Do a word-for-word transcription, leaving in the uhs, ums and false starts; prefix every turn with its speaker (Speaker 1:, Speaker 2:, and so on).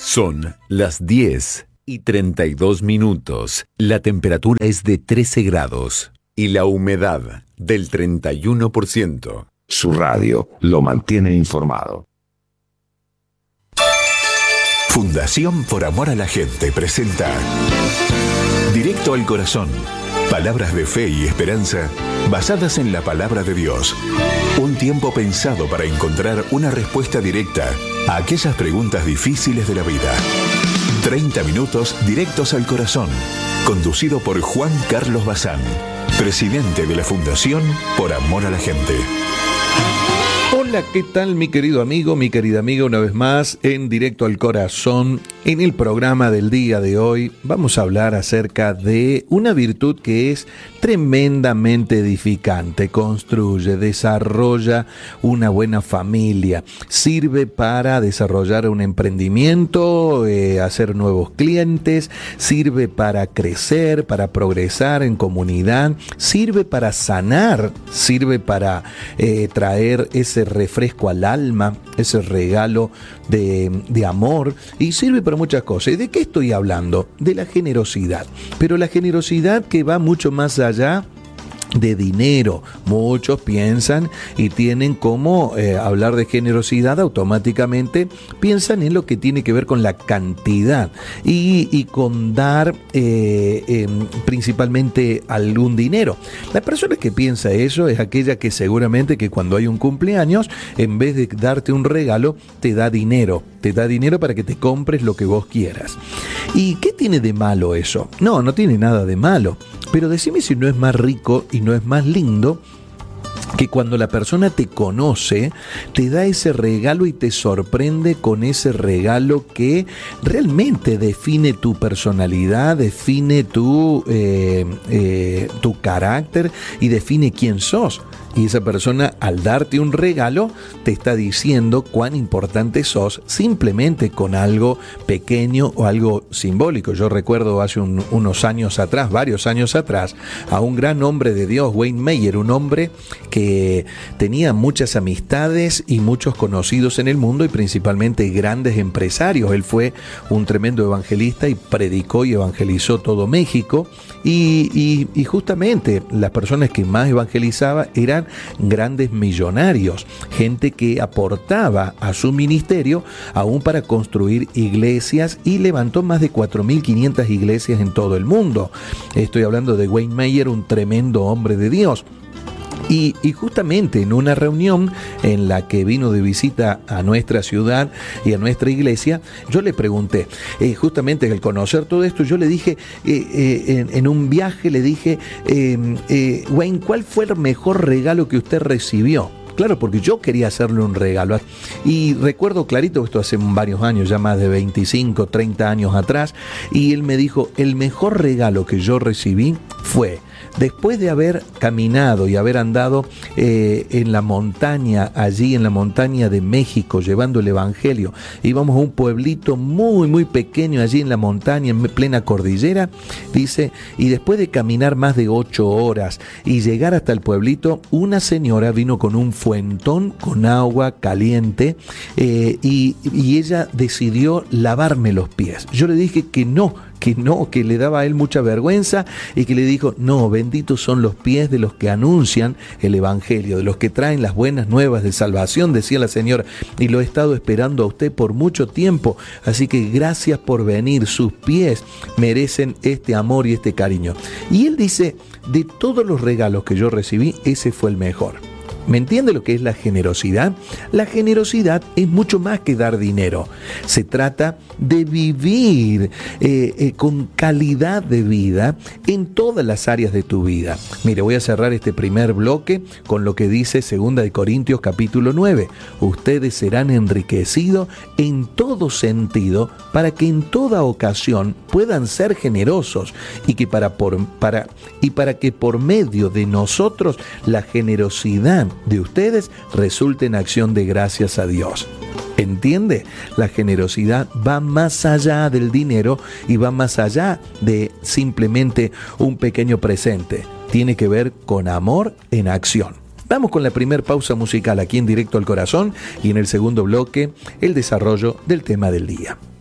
Speaker 1: Son las diez y treinta y dos minutos. La temperatura es de trece grados y la humedad del treinta y uno por ciento.
Speaker 2: Su radio lo mantiene informado.
Speaker 3: Fundación Por Amor a la Gente presenta Directo al Corazón. Palabras de fe y esperanza basadas en la palabra de Dios. Un tiempo pensado para encontrar una respuesta directa a aquellas preguntas difíciles de la vida. treinta minutos directos al corazón. Conducido por Juan Carlos Bazán, presidente de la Fundación Por Amor a la Gente.
Speaker 4: Hola, ¿qué tal mi querido amigo, mi querida amiga? Una vez más en Directo al Corazón. En el programa del día de hoy vamos a hablar acerca de una virtud que es tremendamente edificante. Construye, desarrolla una buena familia, sirve para desarrollar un emprendimiento, eh, hacer nuevos clientes, sirve para crecer, para progresar en comunidad, sirve para sanar, sirve para eh, traer ese refresco al alma, ese regalo de, de amor, y sirve para muchas cosas. ¿Y de qué estoy hablando? De la generosidad, pero la generosidad que va mucho más allá de dinero. Muchos piensan y tienen como eh, hablar de generosidad, automáticamente piensan en lo que tiene que ver con la cantidad y, y con dar eh, eh, principalmente algún dinero. La persona que piensa eso es aquella que seguramente que cuando hay un cumpleaños, en vez de darte un regalo, te da dinero. Te da dinero para que te compres lo que vos quieras. ¿Y qué tiene de malo eso? No, no tiene nada de malo. Pero decime si no es más rico y no es más lindo que cuando la persona te conoce, te da ese regalo y te sorprende con ese regalo que realmente define tu personalidad, define tu, eh, eh, tu carácter y define quién sos. Y esa persona, al darte un regalo, te está diciendo cuán importante sos, simplemente con algo pequeño o algo simbólico. Yo recuerdo hace un, unos años atrás, varios años atrás, a un gran hombre de Dios, Wayne Meyer, un hombre que tenía muchas amistades y muchos conocidos en el mundo y principalmente grandes empresarios. Él fue un tremendo evangelista y predicó y evangelizó todo México. Y, y, y justamente las personas que más evangelizaba eran grandes millonarios, gente que aportaba a su ministerio aún para construir iglesias, y levantó más de cuatro mil quinientas iglesias en todo el mundo. Estoy hablando de Wayne Meyer, un tremendo hombre de Dios. Y, y justamente en una reunión en la que vino de visita a nuestra ciudad y a nuestra iglesia, yo le pregunté, eh, justamente al conocer todo esto, yo le dije, eh, eh, en, en un viaje le dije, eh, eh, Wayne, ¿cuál fue el mejor regalo que usted recibió? Claro, porque yo quería hacerle un regalo. Y recuerdo clarito, esto hace varios años, ya más de veinticinco, treinta años atrás, y él me dijo, el mejor regalo que yo recibí fue, después de haber caminado y haber andado eh, en la montaña, allí en la montaña de México, llevando el evangelio, íbamos a un pueblito muy, muy pequeño allí en la montaña, en plena cordillera, dice, y después de caminar más de ocho horas y llegar hasta el pueblito, una señora vino con un fuentón con agua caliente eh, y, y ella decidió lavarme los pies. Yo le dije que no, que no, que le daba a él mucha vergüenza y que le dijo, no, benditos son los pies de los que anuncian el evangelio, de los que traen las buenas nuevas de salvación, decía la señora, y lo he estado esperando a usted por mucho tiempo, así que gracias por venir, sus pies merecen este amor y este cariño. Y él dice, de todos los regalos que yo recibí, ese fue el mejor. ¿Me entiende lo que es la generosidad? La generosidad es mucho más que dar dinero. Se trata de vivir eh, eh, con calidad de vida en todas las áreas de tu vida. Mire, voy a cerrar este primer bloque con lo que dice segunda de Corintios capítulo nueve. Ustedes serán enriquecidos en todo sentido para que en toda ocasión puedan ser generosos y que para por para y para que por medio de nosotros la generosidad de ustedes resulte en acción de gracias a Dios. ¿Entiende? La generosidad va más allá del dinero y va más allá de simplemente un pequeño presente. Tiene que ver con amor en acción. Vamos con la primera pausa musical aquí en Directo al Corazón y en el segundo bloque el desarrollo del tema del día.